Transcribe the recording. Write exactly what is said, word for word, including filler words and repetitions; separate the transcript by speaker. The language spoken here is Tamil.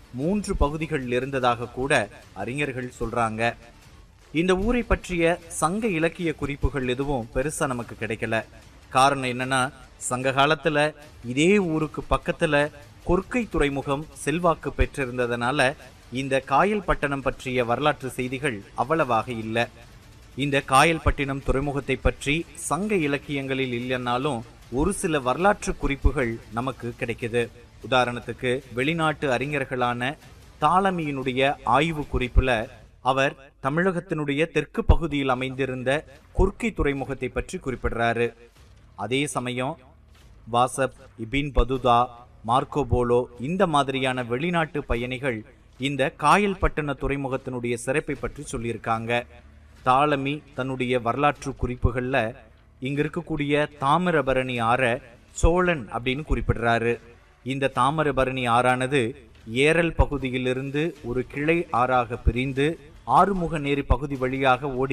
Speaker 1: மூன்று பகுதிகள் இருந்ததாக கூட அறிஞர்கள் சொல்றாங்க. இந்த ஊரை பற்றிய சங்க இலக்கிய குறிப்புகள் எதுவும் பெருசா நமக்கு கிடைக்கல. காரணம் என்னன்னா, சங்க காலத்துல இதே ஊருக்கு பக்கத்துல கொர்க்கை துறைமுகம் செல்வாக்கு பெற்றிருந்ததுனால இந்த காயல் பட்டணம் பற்றிய வரலாற்று செய்திகள் அவ்வளவாக இல்லை. இந்த காயல்பட்டினம் துறைமுகத்தை பற்றி சங்க இலக்கியங்களில் இல்லைன்னாலும் ஒரு சில வரலாற்று குறிப்புகள் நமக்கு கிடைக்குது. உதாரணத்துக்கு, வெளிநாட்டு அறிஞர்களான தாலமியினுடைய ஆய்வு குறிப்புல அவர் தமிழகத்தினுடைய தெற்கு பகுதியில் அமைந்திருந்த கொர்க்கை துறைமுகத்தை பற்றி குறிப்பிடுறாரு. அதே சமயம் Vasa, ibn Battuta, Marco polo இந்த மாதிரியான வெளிநாட்டு பயணிகள் இந்த காயல்பட்டின துறைமுகத்தினுடைய சிறப்பை பற்றி சொல்லியிருக்காங்க. தாலமி தன்னுடைய வரலாற்று குறிப்புகள்ல இங்க இருக்கக்கூடிய தாமிரபரணி ஆற சோழன் அப்படின்னு குறிப்பிடுறாரு. இந்த தாமிரபரணி ஆறானது ஏரல் பகுதியிலிருந்து ஒரு கிளை ஆறாக பிரிந்து ஆறுமுக நேரி பகுதி வழியாக ஓடி